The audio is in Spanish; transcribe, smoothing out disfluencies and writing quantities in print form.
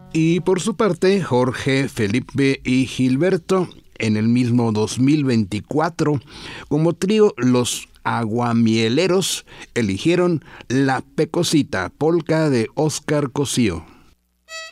Y por su parte, Jorge, Felipe y Gilberto, en el mismo 2024, como trío Los Aguamieleros, eligieron La Pecosita, polca de Óscar Cosío.